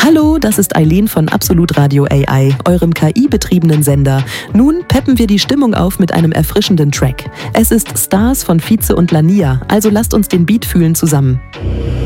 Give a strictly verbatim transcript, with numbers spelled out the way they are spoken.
Hallo, das ist Eileen von Absolut Radio A I, eurem K I-betriebenen Sender. Nun peppen wir die Stimmung auf mit einem erfrischenden Track. Es ist Stars von Vize und Lania, also lasst uns den Beat fühlen zusammen.